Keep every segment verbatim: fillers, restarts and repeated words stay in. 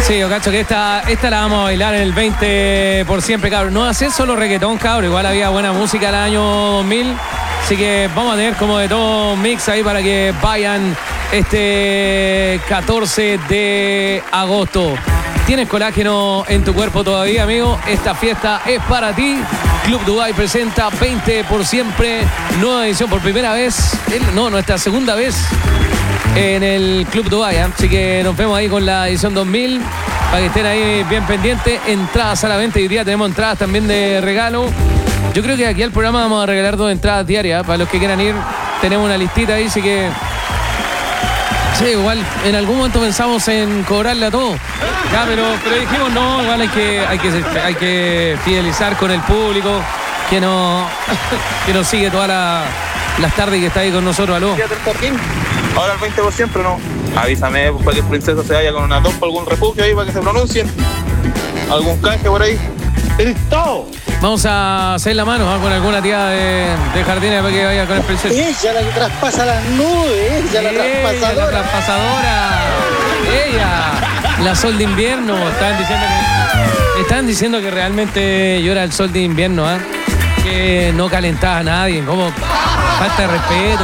Sí, yo cacho que esta, esta la vamos a bailar en el veinte por siempre, cabrón. No hacer solo reggaetón, cabrón. Igual había buena música el año dos mil. Así que vamos a tener como de todo un mix ahí para que vayan este catorce de agosto. ¿Tienes colágeno en tu cuerpo todavía, amigo? Esta fiesta es para ti. Club Dubai presenta veinte por siempre. Nueva edición por primera vez. No, nuestra segunda vez en el Club Dubai, ¿eh? Así que nos vemos ahí con la edición dos mil. Para que estén ahí bien pendientes. Entradas a la venta. Hoy día tenemos entradas también de regalo. Yo creo que aquí al programa vamos a regalar dos entradas diarias. Para los que quieran ir, tenemos una listita ahí. Así que... sí, igual en algún momento pensamos en cobrarle a todo. Ya, pero, pero dijimos no, igual hay que, hay que, hay que fidelizar con el público que nos, que nos sigue todas la, las tardes y que está ahí con nosotros. Aló. Ahora el veinte por siempre, ¿no? Avísame para que el princeso se vaya con una dos por algún refugio ahí para que se pronuncien. Algún canje por ahí. ¡Listo! Vamos a hacer la mano, ¿eh? Con alguna tía de, de jardines para que vaya con el princeso. Ella la que traspasa las nubes, ella la traspasadora. La traspasadora. Ella. La sol de invierno. Estaban diciendo que, estaban diciendo que realmente yo era el sol de invierno, ¿eh? Que no calentaba a nadie. ¿Cómo? Falta de respeto.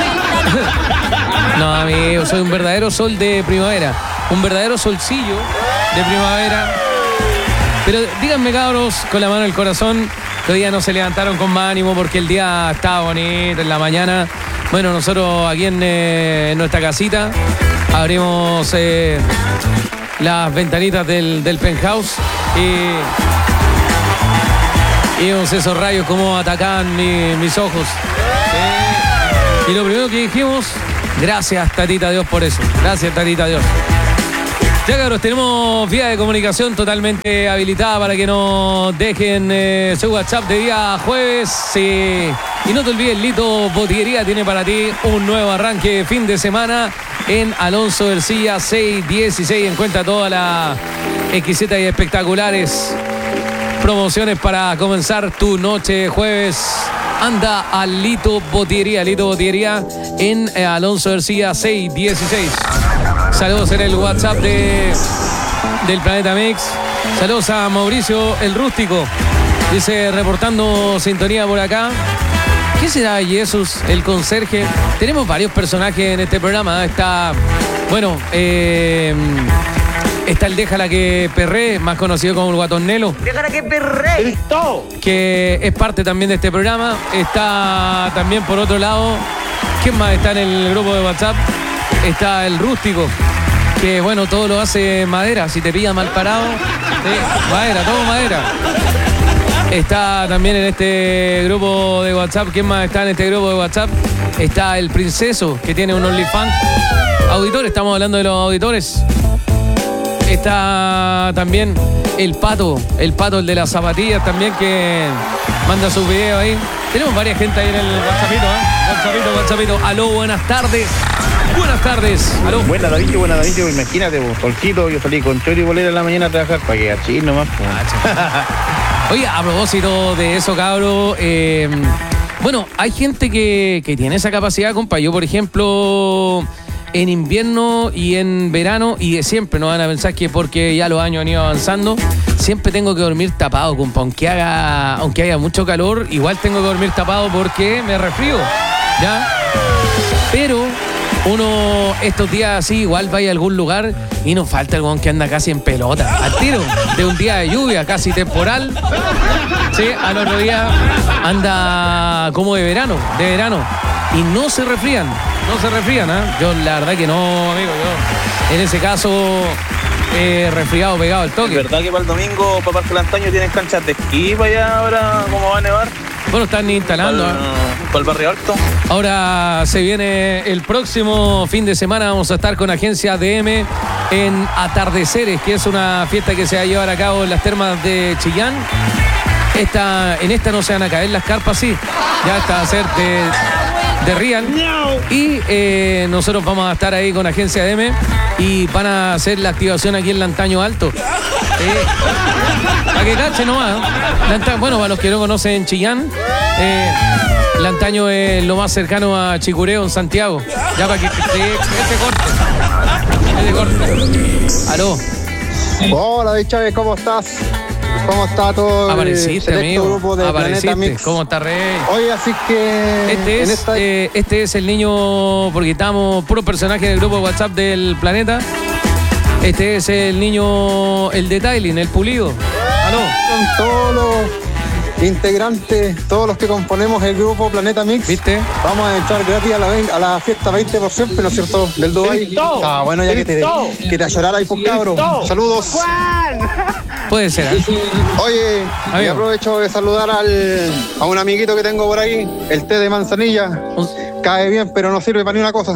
No, amigo, soy un verdadero sol de primavera. Un verdadero solcillo de primavera. Pero díganme, cabros, con la mano en el corazón, que hoy día no se levantaron con más ánimo porque el día estaba bonito en la mañana. Bueno, nosotros aquí en, eh, en nuestra casita abrimos eh, las ventanitas del, del penthouse y, y vimos esos rayos como atacaban mi, mis ojos. Eh, y lo primero que dijimos, gracias, Tatita Dios, por eso. Gracias, Tatita Dios. Ya, cabros, tenemos vía de comunicación totalmente habilitada para que nos dejen eh, su WhatsApp de día jueves. Sí. Y no te olvides, Lito Botillería tiene para ti un nuevo arranque de fin de semana en Alonso Ercilla seiscientos dieciséis. Encuentra todas las exquisitas y espectaculares promociones para comenzar tu noche de jueves. Anda a Lito Botillería, Lito Botillería en eh, Alonso Ercilla seiscientos dieciséis. Saludos en el WhatsApp de, del Planeta Mix. Saludos a Mauricio el Rústico. Dice, reportando sintonía por acá. ¿Qué será Jesús, el conserje? Tenemos varios personajes en este programa. Está, bueno, eh, está el Déjala que perree, más conocido como el Guatón Nelo. Déjala que perree. ¡Listo! Que es parte también de este programa. Está también por otro lado, ¿quién más está en el grupo de WhatsApp? Está el Rústico, que bueno, todo lo hace madera. Si te pillan mal parado, ¿sí? Madera, todo madera. Está también en este grupo de WhatsApp. ¿Quién más está en este grupo de WhatsApp? Está el Princeso, que tiene un OnlyFans. Auditores, estamos hablando de los auditores. Está también el Pato, el Pato, el de las zapatillas también, que manda sus videos ahí. Tenemos varias gente ahí en el WhatsAppito, ¿eh? WhatsAppito, WhatsAppito. Aló, buenas tardes. Buenas tardes. Aló. Buenas, David, buenas, David. Imagínate, vos, Polquito, yo salí con chori y bolera en la mañana a trabajar para que achí nomás. Oye, a propósito de eso, cabro, eh, bueno, hay gente que, que tiene esa capacidad, compa. Yo, por ejemplo, en invierno y en verano, y de siempre, no van a pensar que porque ya los años han ido avanzando, siempre tengo que dormir tapado, compa. Aunque haga, aunque haya mucho calor, igual tengo que dormir tapado porque me resfrío, ¿ya? Pero uno estos días así igual vaya a algún lugar y nos falta el weón que anda casi en pelota, al tiro, de un día de lluvia casi temporal, sí, al otro día anda como de verano, de verano, y no se resfrían, no se resfrían, ¿eh? Yo la verdad que no, amigo, yo en ese caso eh, resfriado, pegado al toque. ¿Es verdad que para el domingo, para Parque Lantaño, tienen canchas de esquí para allá ahora, como va a nevar? Bueno, están instalando. Para el, ¿eh? para el barrio alto. Ahora se viene el próximo fin de semana. Vamos a estar con Agencia D M en Atardeceres, que es una fiesta que se va a llevar a cabo en las termas de Chillán. Esta, en esta no se van a caer las carpas, sí. Ya está a ser de, de Real. Y eh, nosotros vamos a estar ahí con Agencia D M y van a hacer la activación aquí en Lantaño Alto. Eh, para que cache nomás. Lanta, bueno, para los que no conocen Chillán, eh, Lantaño es lo más cercano a Chicureo en Santiago. Ya para que este corte. Este corte. Aló. Hola, David Chávez, ¿cómo estás? ¿Cómo está todo Apareciste, el selecto amigo. grupo de Apareciste. Planeta Mix? ¿Cómo está, Rey? Oye, así que Este en es, esta... eh, este es el niño, porque estamos puro personaje del grupo de WhatsApp del planeta. Este es el niño, el detailing, el pulido. ¿Aló? Son todos los integrantes, todos los que componemos el grupo Planeta Mix. ¿Viste? Vamos a entrar gratis a la, vein- a la fiesta veinte por ciento, ¿no es cierto? Del Dubai. Ah, bueno, ya que te, que te llorara ahí, pues, cabro. Saludos. Puede ser, ¿eh? Oye, y Amigo. aprovecho de saludar al, a un amiguito que tengo por ahí, el té de manzanilla. Un- Cae bien, pero no sirve para ni una cosa.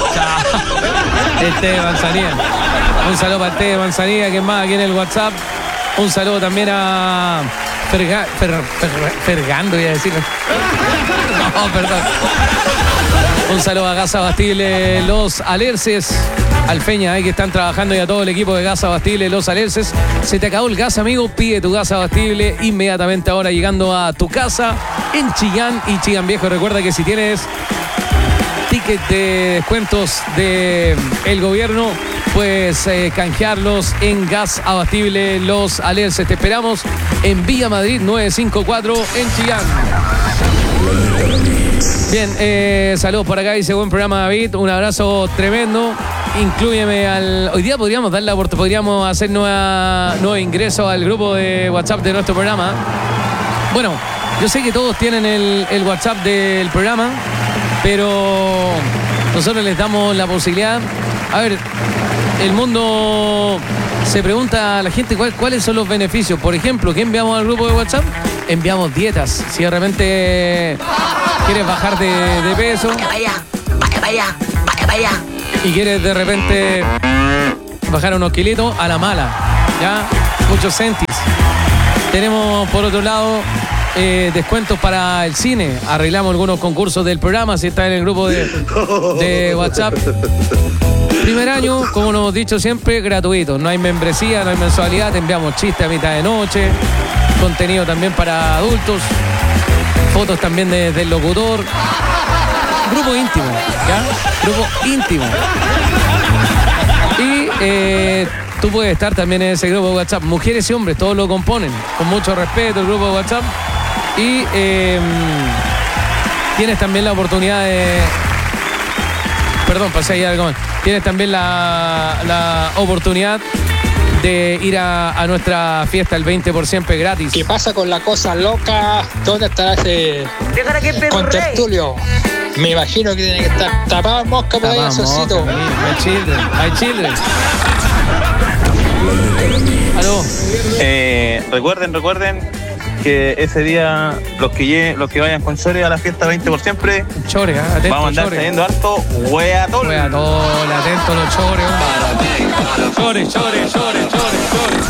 El té de manzanilla. Un saludo para el té de manzanilla, que es más aquí en el WhatsApp. Un saludo también a Ferga, Fer, Fer- Fergando, iba a decir. No, perdón. Un saludo a Gaza Bastille, los Alerces. Alfeña, ahí que están trabajando, y a todo el equipo de Gas Abastible, los Alerces. Se te acabó el gas, amigo, pide tu gas abastible inmediatamente ahora, llegando a tu casa en Chillán y Chillán Viejo. Recuerda que si tienes ticket de descuentos del el gobierno, puedes eh, canjearlos en Gas Abastible Los Alerces. Te esperamos en Villa Madrid nueve cinco cuatro en Chillán. Bien, eh, saludos por acá, dice buen programa, David, un abrazo tremendo. Inclúyeme al... Hoy día podríamos dar la oportunidad, podríamos hacer nueva, nuevo ingreso al grupo de WhatsApp de nuestro programa. Bueno, yo sé que todos tienen el, el WhatsApp del programa, pero nosotros les damos la posibilidad. A ver, el mundo se pregunta a la gente cuál- cuáles son los beneficios. Por ejemplo, ¿qué enviamos al grupo de WhatsApp? Enviamos dietas. Si de repente quieres bajar de, de peso Vaya, vaya, vaya, vaya, vaya. y quieres de repente bajar unos kilitos, a la mala, ¿ya? Muchos centis. Tenemos, por otro lado, eh, descuentos para el cine. Arreglamos algunos concursos del programa, si está en el grupo de, de WhatsApp. Primer año, como nos hemos dicho siempre, gratuito. No hay membresía, no hay mensualidad. Te enviamos chistes a mitad de noche, contenido también para adultos, fotos también de- del locutor. Grupo íntimo, ¿ya? Grupo íntimo. Y eh, tú puedes estar también en ese grupo de WhatsApp. Mujeres y hombres, todos lo componen. Con mucho respeto el grupo de WhatsApp. Y eh, tienes también la oportunidad de... Perdón, pasé ahí algo más. Tienes también la, la oportunidad de ir a, a nuestra fiesta, el veinte por ciento gratis. ¿Qué pasa con la cosa loca? ¿Dónde estará ese contertulio? Me imagino que tiene que estar tapado en mosca por ahí, Vamos, Sosito. my children, my children. Aló. Eh, recuerden, recuerden que ese día los que lleguen, los que vayan con Chore a la fiesta veinte por siempre, Chore, ¿eh? Atento, vamos a andar chore. teniendo harto hueatol. Juega todo, atento los chores. Chore, chore, chore, chore,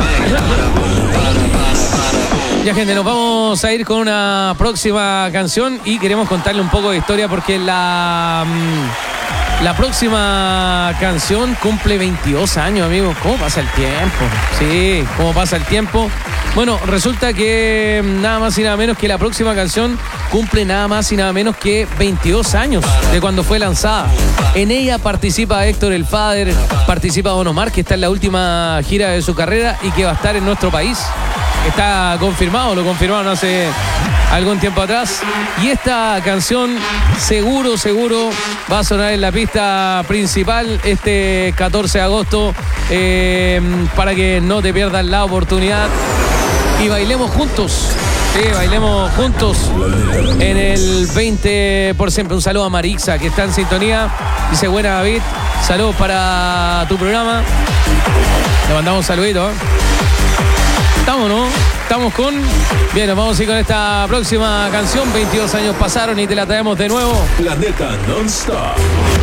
chore. Ya, gente, nos vamos a ir con una próxima canción y queremos contarle un poco de historia porque la, mm, la próxima canción cumple veintidós años, amigos. ¿Cómo pasa el tiempo? Sí, ¿cómo pasa el tiempo? Bueno, resulta que mm, nada más y nada menos que la próxima canción cumple nada más y nada menos que veintidós años de cuando fue lanzada. En ella participa Héctor el Father, participa Don Omar, que está en la última gira de su carrera y que va a estar en nuestro país. Está confirmado, lo confirmaron hace algún tiempo atrás. Y esta canción seguro, seguro va a sonar en la pista principal este catorce de agosto, eh, para que no te pierdas la oportunidad y bailemos juntos. Sí, bailemos juntos en el veinte por ciento. Un saludo a Marixa, que está en sintonía. Dice, buena, David. Saludos para tu programa. Le mandamos un saludito, ¿eh? Estamos, ¿no? Estamos con... Bien, nos vamos a ir con esta próxima canción. veintidós años pasaron y te la traemos de nuevo. Planeta Non-Stop.